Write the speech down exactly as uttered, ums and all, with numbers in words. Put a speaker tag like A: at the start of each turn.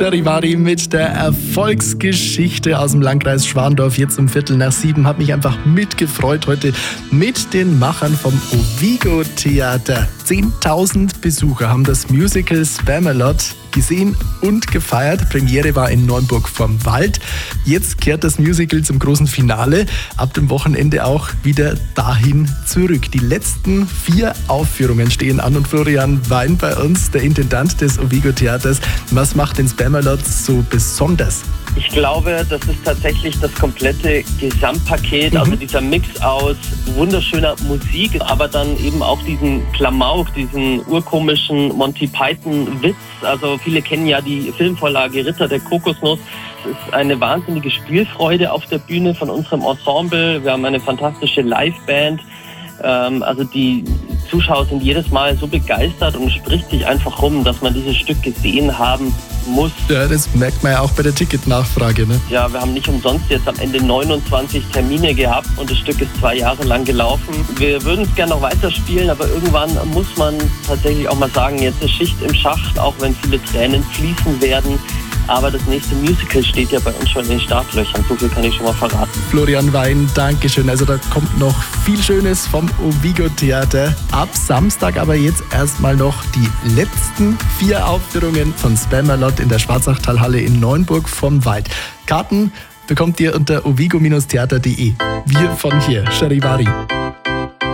A: Charivari mit der Erfolgsgeschichte aus dem Landkreis Schwandorf. Jetzt um Viertel nach sieben. Hab mich einfach mitgefreut heute mit den Machern vom Ovigo Theater. zehntausend Besucher haben das Musical Spamalot gesehen und gefeiert. Premiere war in Neunburg vorm Wald. Jetzt kehrt das Musical zum großen Finale. Ab dem Wochenende auch wieder dahin zurück. Die letzten vier Aufführungen stehen an und Florian Wein bei uns, der Intendant des Ovigo Theaters. Was macht den Spamalot so besonders?
B: Ich glaube, das ist tatsächlich das komplette Gesamtpaket, mhm. also dieser Mix aus wunderschöner Musik, aber dann eben auch diesen Klamauk, diesen urkomischen Monty Python-Witz. Also viele kennen ja die Filmvorlage Ritter der Kokosnuss. Es ist eine wahnsinnige Spielfreude auf der Bühne von unserem Ensemble. Wir haben eine fantastische Liveband. Ähm, also die Zuschauer sind jedes Mal so begeistert und es spricht sich einfach rum, dass man dieses Stück gesehen haben muss.
A: Ja, das merkt man ja auch bei der Ticketnachfrage, ne?
B: Ja, wir haben nicht umsonst jetzt am Ende neunundzwanzig Termine gehabt und das Stück ist zwei Jahre lang gelaufen. Wir würden es gerne noch weiterspielen, aber irgendwann muss man tatsächlich auch mal sagen, jetzt ist Schicht im Schacht, auch wenn viele Tränen fließen werden. Aber das nächste Musical steht ja bei uns schon in den Startlöchern. So viel kann ich schon mal verraten.
A: Florian Wein, Dankeschön. Also da kommt noch viel Schönes vom Ovigo Theater. Ab Samstag aber jetzt erstmal noch die letzten vier Aufführungen von Spamalot in der Schwarzachtalhalle in Neunburg vom Wald. Karten bekommt ihr unter ovigo Bindestrich theater punkt de. Wir von hier, Charivari.